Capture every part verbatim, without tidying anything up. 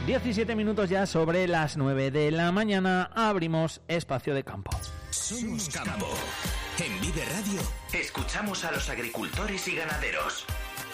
diecisiete minutos ya sobre las nueve de la mañana, abrimos espacio de campo. Somos Campo. En Vive Radio escuchamos a los agricultores y ganaderos.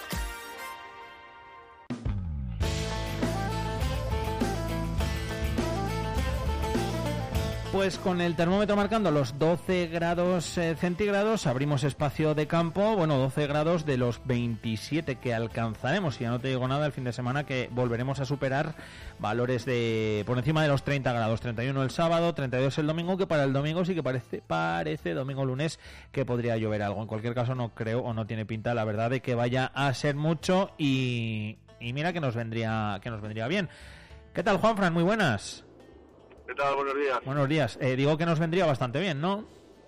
Pues con el termómetro marcando los doce grados eh, centígrados, abrimos espacio de campo, bueno, doce grados de los veintisiete que alcanzaremos, y ya no te digo nada el fin de semana, que volveremos a superar valores de por encima de los treinta grados, treinta y uno el sábado, treinta y dos el domingo, que para el domingo sí que parece, parece domingo lunes que podría llover algo. En cualquier caso no creo o no tiene pinta, la verdad, de que vaya a ser mucho, y, y mira que nos vendría, que nos vendría bien. ¿Qué tal, Juanfran? Muy buenas. ¿Qué tal? Buenos días. Buenos días. Eh, digo que nos vendría bastante bien, ¿no?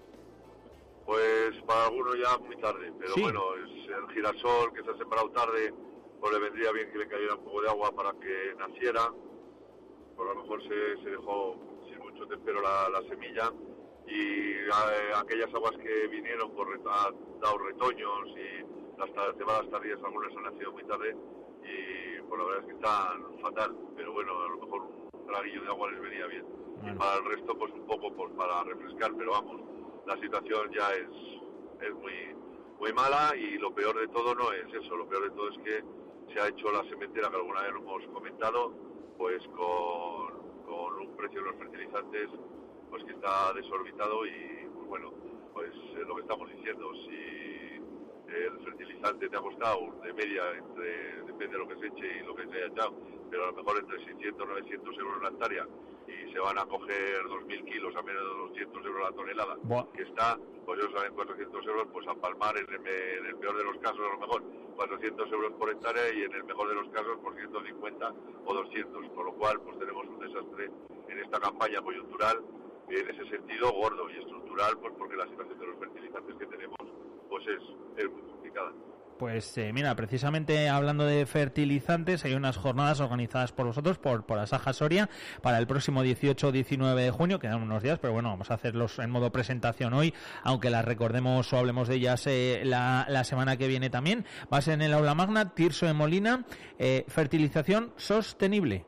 Pues para algunos ya muy tarde, pero sí. Bueno, es el girasol que se ha sembrado tarde, pues le vendría bien que le cayera un poco de agua para que naciera. Por lo mejor se, se dejó sin mucho tempero la, la semilla, y a, aquellas aguas que vinieron pues han dado retoños, y las cebadas tardías algunas han nacido muy tarde, y pues la verdad es que están fatal, pero bueno, a lo mejor un traguillo de agua les venía bien. Bueno. Y para el resto pues un poco pues para refrescar, pero vamos, la situación ya es es muy muy mala, y lo peor de todo no es eso, lo peor de todo es que se ha hecho la sementera, que alguna vez lo hemos comentado, pues con, con un precio de los fertilizantes pues que está desorbitado, y pues bueno, pues es lo que estamos diciendo, si el fertilizante te ha costado de media, entre depende de lo que se eche y lo que se haya echado, pero a lo mejor entre seiscientos, novecientos euros la hectárea, y se van a coger dos mil kilos a menos de doscientos euros la tonelada, Buah. que está, pues ellos saben cuatrocientos euros, pues a palmar en el, en el peor de los casos, a lo mejor cuatrocientos euros por hectárea, y en el mejor de los casos por ciento cincuenta o doscientos, con lo cual pues tenemos un desastre en esta campaña coyuntural, en ese sentido gordo, y estructural, pues porque la situación de los fertilizantes que tenemos pues es, es muy complicada. Pues eh, mira, precisamente hablando de fertilizantes, hay unas jornadas organizadas por vosotros, por, por Asaja Soria, para el próximo dieciocho diecinueve de junio, quedan unos días, pero bueno, vamos a hacerlos en modo presentación hoy, aunque las recordemos o hablemos de ellas eh, la, la semana que viene también. Va a ser en el Aula Magna, Tirso de Molina, eh, fertilización sostenible.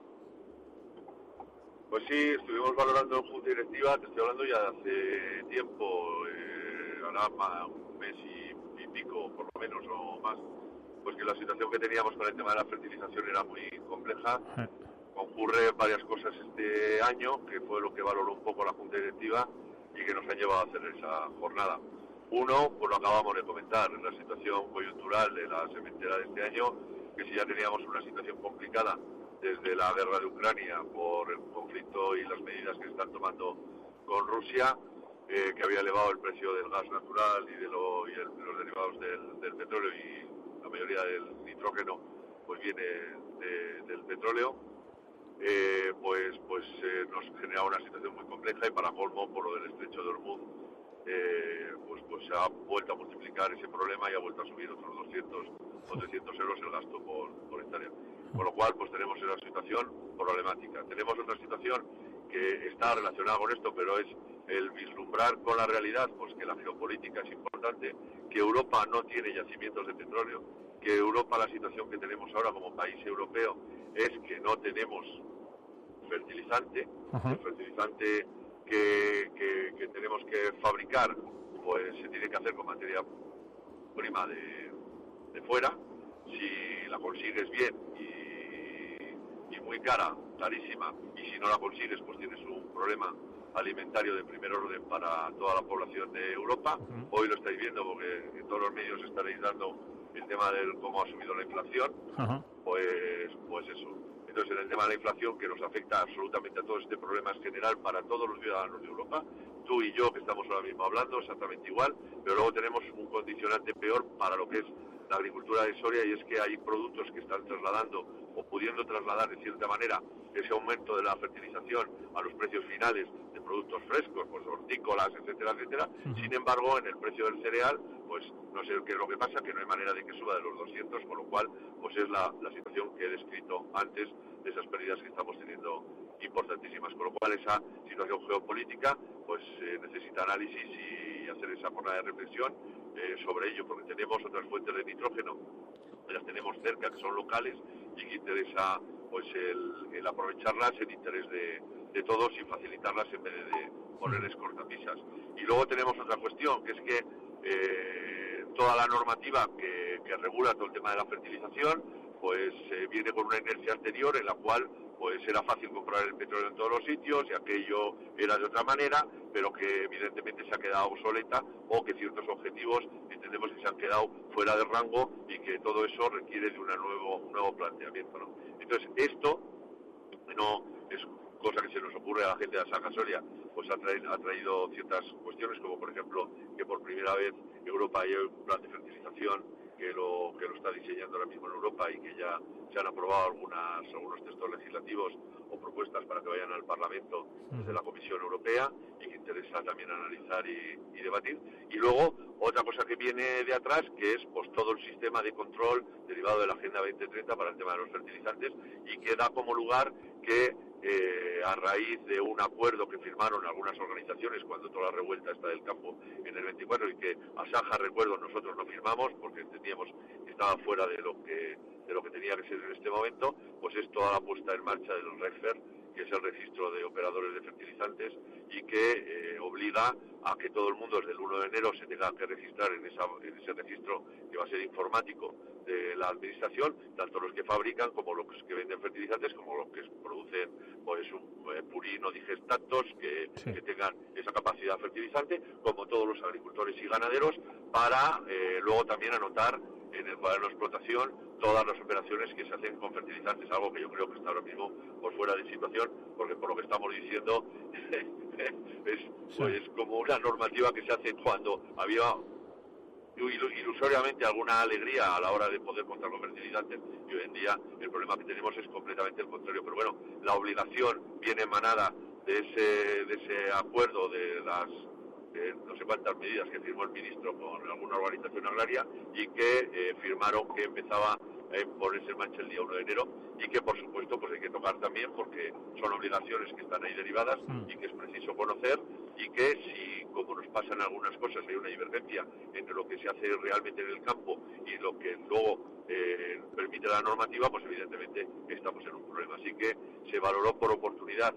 Pues sí, estuvimos valorando en Junta Directiva, te estoy hablando ya de hace tiempo, eh, ahora más un mes y, y pico, por lo menos, o más, pues que la situación que teníamos con el tema de la fertilización era muy compleja. Concurre varias cosas este año, que fue lo que valoró un poco la Junta Directiva y que nos han llevado a hacer esa jornada. Uno, pues lo acabamos de comentar, la situación coyuntural de la sementera de este año, que si ya teníamos una situación complicada desde la guerra de Ucrania por el conflicto y las medidas que se están tomando con Rusia, eh, que había elevado el precio del gas natural y de, lo, y el, de los derivados del, del petróleo, y la mayoría del nitrógeno pues viene de, del petróleo, eh, pues pues eh, nos genera una situación muy compleja, y para colmo, por lo del estrecho de Hormuz, eh, pues pues se ha vuelto a multiplicar ese problema y ha vuelto a subir otros doscientos o trescientos euros el gasto por, por hectárea. Con lo cual, pues tenemos una situación problemática. Tenemos otra situación que está relacionada con esto, pero es el vislumbrar con la realidad, pues que la geopolítica es importante, que Europa no tiene yacimientos de petróleo, que Europa, la situación que tenemos ahora como país europeo es que no tenemos fertilizante, uh-huh. El fertilizante que, que, que tenemos que fabricar, pues se tiene que hacer con materia prima de, de fuera. Si la consigues bien y, y muy cara, carísima, y si no la consigues, pues tienes un problema alimentario de primer orden para toda la población de Europa. Uh-huh. Hoy lo estáis viendo porque en todos los medios estaréis dando el tema de cómo ha subido la inflación. Uh-huh. pues pues eso. Entonces, en el tema de la inflación, que nos afecta absolutamente a todo este problema, es general para todos los ciudadanos de Europa, tú y yo que estamos ahora mismo hablando exactamente igual, pero luego tenemos un condicionante peor para lo que es la agricultura de Soria, y es que hay productos que están trasladando o pudiendo trasladar de cierta manera ese aumento de la fertilización a los precios finales de productos frescos, pues hortícolas, etcétera, etcétera. Uh-huh. Sin embargo, en el precio del cereal, pues no sé qué es lo que pasa, que no hay manera de que suba de los doscientos, con lo cual pues es la, la situación que he descrito antes, de esas pérdidas que estamos teniendo importantísimas, con lo cual esa situación geopolítica pues eh, necesita análisis y hacer esa jornada de reflexión eh, sobre ello, porque tenemos otras fuentes de nitrógeno, las tenemos cerca, que son locales y que interesa pues el, el aprovecharlas en interés de, de todos y facilitarlas en vez de ponerles cortapisas. Y luego tenemos otra cuestión, que es que eh, toda la normativa que, que regula todo el tema de la fertilización, pues eh, viene con una inercia anterior en la cual pues era fácil comprar el petróleo en todos los sitios y aquello era de otra manera, pero que evidentemente se ha quedado obsoleta, o que ciertos objetivos entendemos que se han quedado fuera de rango y que todo eso requiere de una nuevo, un nuevo planteamiento, ¿no? Entonces esto no es cosa que se nos ocurre a la gente de la Saca Soria, pues ha traído, ha traído ciertas cuestiones, como por ejemplo que por primera vez Europa hay un plan de fertilización que lo que lo está diseñando ahora mismo en Europa y que ya se han aprobado algunas algunos textos legislativos o propuestas para que vayan al Parlamento desde la Comisión Europea y que interesa también analizar y, y debatir. Y luego otra cosa que viene de atrás, que es pues todo el sistema de control derivado de la Agenda veinte treinta para el tema de los fertilizantes, y que da como lugar que Eh, a raíz de un acuerdo que firmaron algunas organizaciones cuando toda la revuelta está del campo en el veinticuatro, y que Asaja, recuerdo, nosotros no firmamos porque entendíamos que estaba fuera de lo que de lo que tenía que ser en este momento, pues es toda la puesta en marcha del REFER, que es el registro de operadores de fertilizantes, y que eh, obliga a que todo el mundo desde el uno de enero se tenga que registrar en, esa, en ese registro que va a ser informático de la administración, tanto los que fabrican como los que venden fertilizantes, como los que producen pues un eh, purín o digestatos que, sí. que tengan esa capacidad fertilizante, como todos los agricultores y ganaderos, para eh, luego también anotar en el cuaderno de explotación todas las operaciones que se hacen con fertilizantes, algo que yo creo que está ahora mismo por fuera de situación, porque por lo que estamos diciendo es pues sí. como una normativa que se hace cuando había ilusoriamente alguna alegría a la hora de poder contar con fertilizantes, y hoy en día el problema que tenemos es completamente el contrario. Pero bueno, la obligación viene emanada de ese, de ese acuerdo de las eh, no sé cuántas medidas que firmó el ministro con alguna organización agraria, y que eh, firmaron que empezaba a ponerse en marcha el día uno de enero, y que por supuesto pues hay que tocar también porque son obligaciones que están ahí derivadas mm. y que es preciso conocer, y que si, como nos pasan algunas cosas, hay una divergencia entre lo que se hace realmente en el campo y lo que luego eh, permite la normativa, pues evidentemente estamos en un problema. Así que se valoró por oportunidad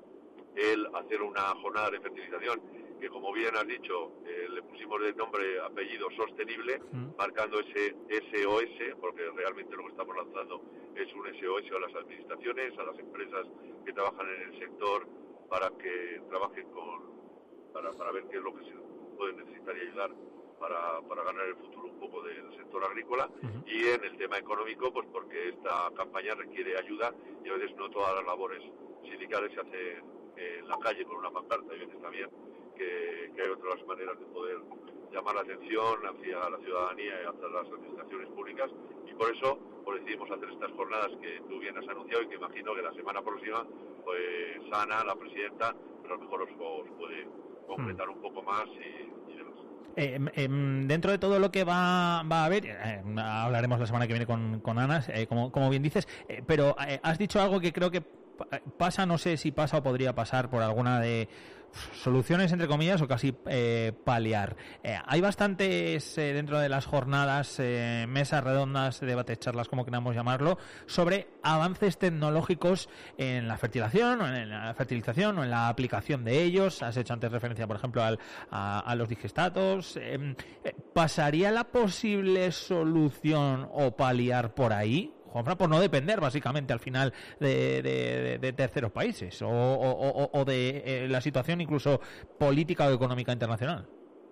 el hacer una jornada de fertilización que, como bien has dicho, eh, le pusimos de nombre, apellido sostenible, mm. marcando ese S O S, porque realmente lo que estamos lanzando es un S O S a las administraciones, a las empresas que trabajan en el sector, para que trabajen con para, para ver qué es lo que se puede necesitar y ayudar para, para ganar el futuro un poco del sector agrícola. Uh-huh. Y en el tema económico, pues porque esta campaña requiere ayuda, y a veces no todas las labores sindicales se hacen en la calle con una pancarta, y a veces también que, que hay otras maneras de poder llamar la atención hacia la ciudadanía y hacia las administraciones públicas, y por eso pues decidimos hacer estas jornadas que tú bien has anunciado, y que imagino que la semana próxima pues Ana, la presidenta, pero a lo mejor os, os puede completar un poco más y, y demás. Eh, eh, dentro de todo lo que va, va a haber, eh, hablaremos la semana que viene con, con Ana, eh, como, como bien dices, eh, pero eh, has dicho algo que creo que pasa, no sé si pasa o podría pasar por alguna de soluciones, entre comillas, o casi eh, paliar. Eh, hay bastantes eh, dentro de las jornadas, eh, mesas redondas, debates, charlas, como queramos llamarlo, sobre avances tecnológicos en la fertilización, o en la fertilización, o en la aplicación de ellos. Has hecho antes referencia, por ejemplo, al, a, a los digestatos. Eh, ¿Pasaría la posible solución o paliar por ahí, Juanfran, por no depender básicamente al final de, de, de terceros países o, o, o de eh, la situación incluso política o económica internacional?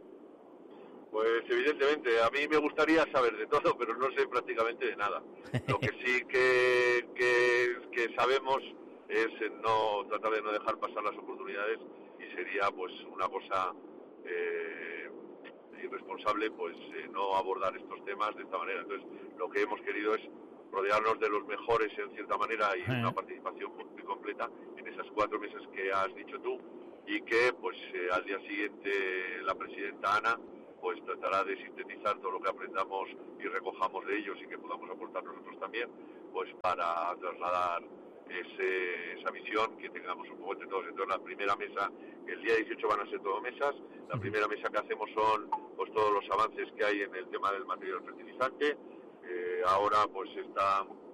Pues evidentemente, a mí me gustaría saber de todo, pero no sé prácticamente de nada. Lo que sí que, que, que sabemos es no tratar de no dejar pasar las oportunidades, y sería pues una cosa eh, irresponsable pues eh, no abordar estos temas de esta manera. Entonces, lo que hemos querido es rodearnos de los mejores en cierta manera, y una participación muy completa en esas cuatro mesas que has dicho tú, y que pues eh, al día siguiente la presidenta Ana pues tratará de sintetizar todo lo que aprendamos y recojamos de ellos, y que podamos aportar nosotros también, pues para trasladar ese, esa visión que tengamos un poco entre todos. Entonces, la primera mesa, el día dieciocho van a ser todo mesas. La primera mesa que hacemos son pues todos los avances que hay en el tema del material fertilizante. Eh, ahora pues está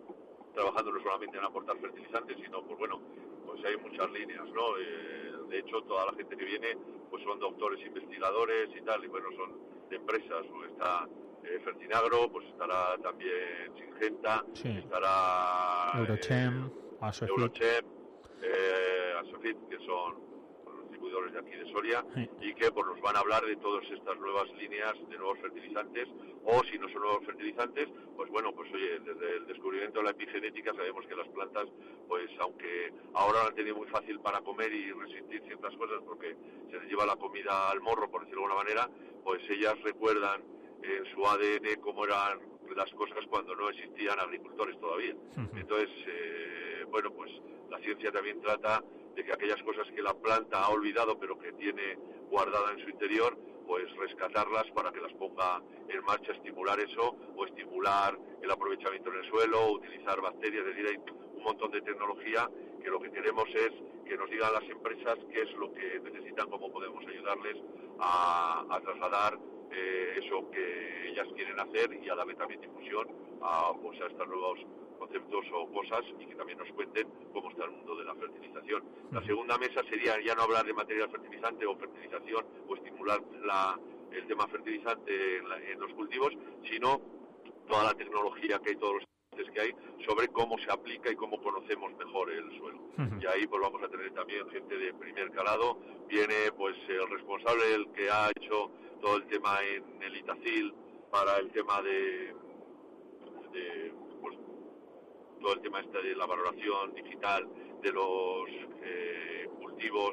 trabajando no solamente en aportar fertilizantes, sino, pues bueno, pues hay muchas líneas, ¿no? Eh, de hecho, toda la gente que viene, pues son doctores, investigadores y tal, y bueno, son de empresas, pues está eh, Fertinagro, pues estará también Singenta, sí. estará Eurochem, eh, Asofit, Eurochem, eh, Asofit, que son los distribuidores de aquí de Soria, sí. y que pues nos van a hablar de todas estas nuevas líneas de nuevos fertilizantes, o si no son nuevos fertilizantes, pues bueno, pues oye, desde el descubrimiento de la epigenética sabemos que las plantas, pues aunque ahora lo han tenido muy fácil para comer y resistir ciertas cosas porque se les lleva la comida al morro, por decirlo de alguna manera, pues ellas recuerdan en su A D N cómo eran las cosas cuando no existían agricultores todavía. Uh-huh. Entonces, eh, bueno, pues la ciencia también trata de que aquellas cosas que la planta ha olvidado pero que tiene guardada en su interior, pues rescatarlas para que las ponga en marcha, estimular eso, o estimular el aprovechamiento en el suelo, utilizar bacterias, es decir, hay un montón de tecnología que lo que queremos es que nos digan las empresas qué es lo que necesitan, cómo podemos ayudarles a, a trasladar eh, eso que ellas quieren hacer y a darle también difusión a, pues, a estos nuevos conceptos o cosas y que también nos cuenten cómo está el mundo de la fertilización. La segunda mesa sería ya no hablar de material fertilizante o fertilización o estimular la, el tema fertilizante en, la, en los cultivos, sino toda la tecnología que hay, todos los que hay sobre cómo se aplica y cómo conocemos mejor el suelo. Uh-huh. Y ahí pues vamos a tener también gente de primer calado. Viene pues el responsable, el que ha hecho todo el tema en el Itacil para el tema de, de pues, todo el tema este de la valoración digital de los eh, cultivos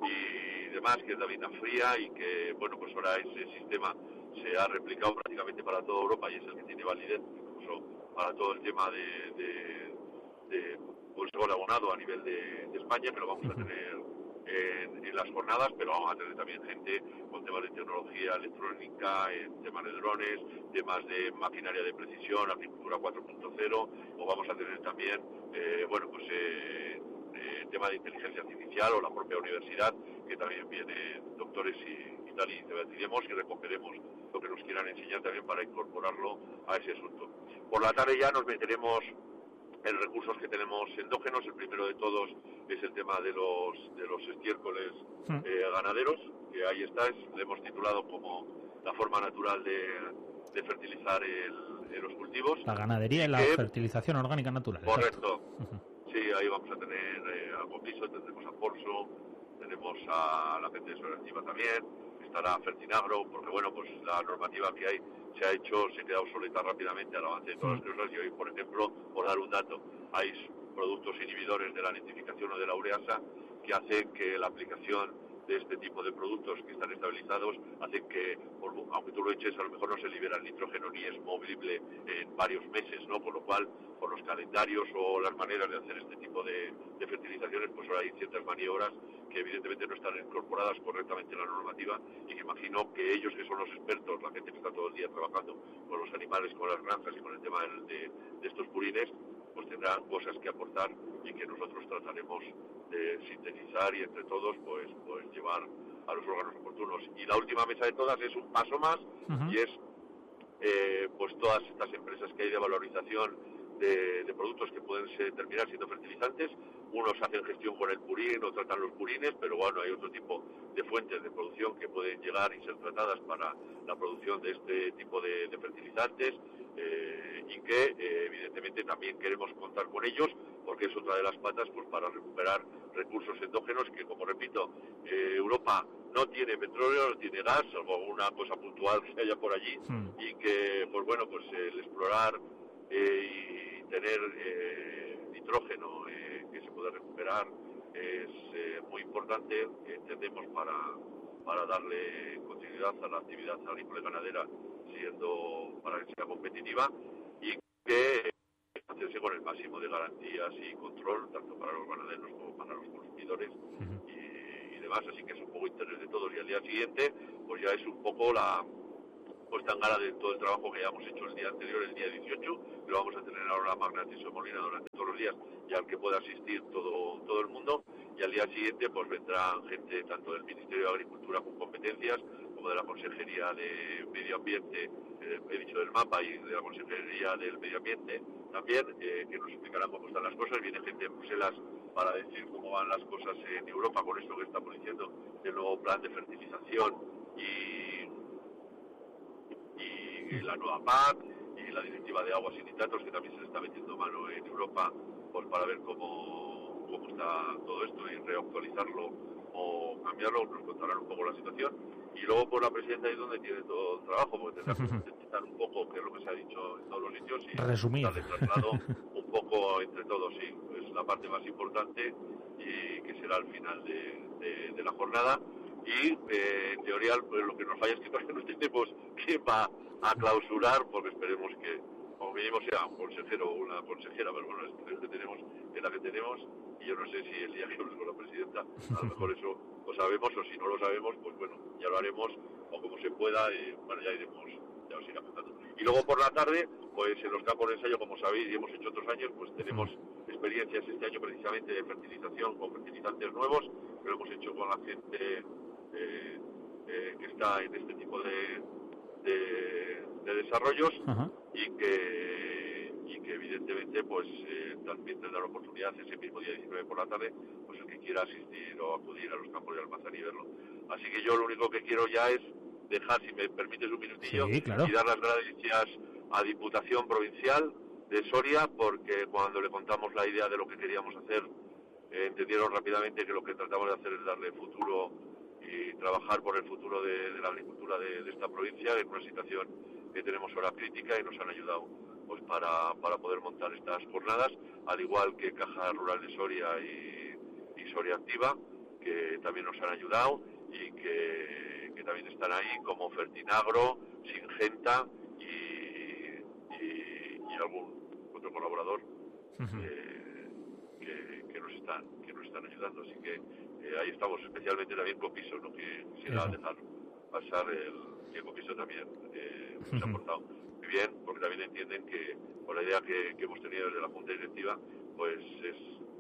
y demás, que es David Fría, y que bueno pues ahora ese sistema se ha replicado prácticamente para toda Europa y es el que tiene validez incluso para todo el tema de, de, de pues, el abonado a nivel de, de España, que lo vamos a tener en, en las jornadas, pero vamos a tener también gente con temas de tecnología electrónica, en temas de drones, temas de maquinaria de precisión, agricultura cuatro punto cero, o vamos a tener también, eh, bueno, pues eh, eh, tema de inteligencia artificial o la propia universidad, que también vienen doctores y, y tal, y debatiremos y recogeremos lo que nos quieran enseñar también para incorporarlo a ese asunto. Por la tarde ya nos meteremos en recursos que tenemos endógenos. El primero de todos es el tema de los de los estiércoles eh, ganaderos, que ahí está, es, le hemos titulado como la forma natural de, de fertilizar el, el, los cultivos. La ganadería y la que, fertilización orgánica natural. Correcto. Uh-huh. Sí, ahí vamos a tener eh, a Copiso, tendremos a Porso, tenemos a la gente de Sorativa también, estará Fertinagro, porque bueno, pues la normativa que hay se ha hecho, se queda obsoleta rápidamente al avance de todas las cosas, y hoy, por ejemplo, por dar un dato, hay productos inhibidores de la nitrificación o de la ureasa que hacen que la aplicación de este tipo de productos que están estabilizados hacen que, por, aunque tú lo eches, a lo mejor no se libera el nitrógeno ni es movible en varios meses, ¿no? Por lo cual, por los calendarios o las maneras de hacer este tipo de, de fertilizaciones, pues ahora hay ciertas maniobras que evidentemente no están incorporadas correctamente en la normativa, y que imagino que ellos, que son los expertos, la gente que está todo el día trabajando con los animales, con las granjas y con el tema de, de, de estos purines, pues tendrán cosas que aportar y que nosotros trataremos de sintetizar y entre todos pues, pues llevar a los órganos oportunos. Y la última mesa de todas es un paso más, uh-huh. y es eh, pues todas estas empresas que hay de valorización de, de productos que pueden ser, terminar siendo fertilizantes. Unos hacen gestión con el purín o tratan los purines, pero bueno, hay otro tipo de fuentes de producción que pueden llegar y ser tratadas para la producción de este tipo de, de fertilizantes, eh, y que eh, evidentemente también queremos contar con ellos, porque es otra de las patas pues para recuperar recursos endógenos que, como repito, eh, Europa no tiene petróleo, no tiene gas, salvo alguna cosa puntual que haya por allí, mm. y que, pues bueno, pues el explorar eh, y tener eh, nitrógeno eh, que se puede recuperar es eh, muy importante, entendemos, para, para darle continuidad a la actividad agrícola y ganadera, siendo para que sea competitiva y que hacerse con el máximo de garantías y control, tanto para los ganaderos como para los consumidores, uh-huh. y, y demás, así que es un poco interés de todos. Y al día siguiente, pues ya es un poco la puesta en gala de todo el trabajo que ya hemos hecho el día anterior, el día dieciocho, que lo vamos a tener ahora Magnatismo Molina durante todos los días, y al que pueda asistir todo, todo el mundo. Y al día siguiente pues vendrá gente tanto del Ministerio de Agricultura con competencias, como de la Consejería de Medio Ambiente, eh, he dicho del MAPA, y de la Consejería del Medio Ambiente, también, eh, que nos explicarán cómo están las cosas. Viene gente de Bruselas para decir cómo van las cosas en Europa con esto que estamos diciendo, el nuevo plan de fertilización y, y la nueva P A C y la directiva de aguas y nitratos, que también se le está metiendo mano en Europa, pues para ver cómo, cómo está todo esto y reactualizarlo o cambiarlo. Nos contarán un poco la situación. Y luego por la presidenta es donde tiene todo el trabajo, porque tendrá que sintetizar un poco qué es lo que se ha dicho en todos los sitios y resumir, darle traslado un poco entre todos. Sí, es la parte más importante y que será al final de, de, de la jornada. Y eh, en teoría pues, lo que nos falla es que todavía no tenemos quién va a clausurar, porque esperemos que como mínimo sea un consejero o una consejera, pero bueno, es que tenemos es la que tenemos, y yo no sé si el día que hablemos con la presidenta, a lo mejor eso lo sabemos, o si no lo sabemos, pues bueno, ya lo haremos, o como se pueda, y bueno, ya iremos, ya os iré contando. Y luego por la tarde, pues en los campos de ensayo, como sabéis, y hemos hecho otros años, pues tenemos experiencias este año precisamente de fertilización con fertilizantes nuevos, que lo hemos hecho con la gente eh, eh, que está en este tipo de, de, de desarrollos. Ajá. y que y que evidentemente pues eh, también tendrá la oportunidad ese mismo día diecinueve por la tarde, pues el que quiera asistir o acudir a los campos de Almazán y verlo. Así que yo lo único que quiero ya es dejar, si me permites un minutillo, sí, claro. y dar las gracias a Diputación Provincial de Soria, porque cuando le contamos la idea de lo que queríamos hacer, eh, entendieron rápidamente que lo que tratamos de hacer es darle futuro y trabajar por el futuro de, de la agricultura de, de esta provincia, en una situación que tenemos ahora crítica, y nos han ayudado pues para, para poder montar estas jornadas, al igual que Caja Rural de Soria y, y Soria Activa, que también nos han ayudado y que, que también están ahí, como Fertinagro, Singenta y, y, y algún otro colaborador uh-huh. eh, que, que nos están que nos están ayudando. Así que eh, ahí estamos, especialmente también Copiso, ¿no? Que quisiera dejar pasar el, el Copiso también eh, nos uh-huh. ha aportado muy bien, porque también entienden que por la idea que, que hemos tenido desde la Junta Directiva, pues es,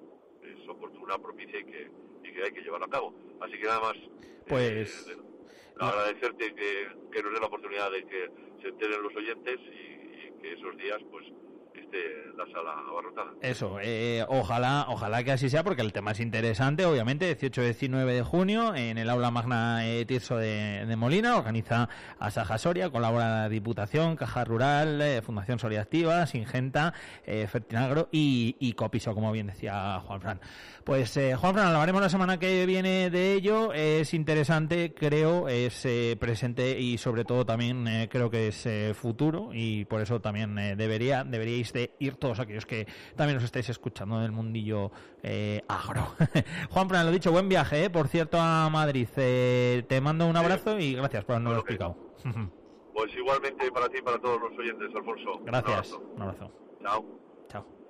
es oportuna, propicia y que, y que hay que llevarla a cabo. Así que nada más, pues eh, no. agradecerte que, que nos dé la oportunidad de que se enteren los oyentes y, y que esos días pues esté la sala abarrotada. Eso, eh, ojalá ojalá que así sea, porque el tema es interesante, obviamente. Dieciocho y diecinueve de junio en el Aula Magna eh, Tirso de, de Molina, organiza Asaja Soria, colabora la Diputación, Caja Rural, eh, Fundación Soria Activa, Singenta, eh, Fertinagro y, y Copiso, como bien decía Juanfran. Pues eh, Juanfran, hablaremos la semana que viene de ello. Es interesante, creo, es eh, presente y sobre todo también eh, creo que es eh, futuro, y por eso también eh, debería deberíais de ir todos aquellos que también os estáis escuchando del mundillo eh, agro. Juanfran, lo dicho, buen viaje, eh, por cierto, a Madrid. Eh, te mando un abrazo y gracias por habernos bueno, explicado. Pues igualmente para ti y para todos los oyentes, Alfonso. Gracias. Un abrazo. Un abrazo. Chao. Chao.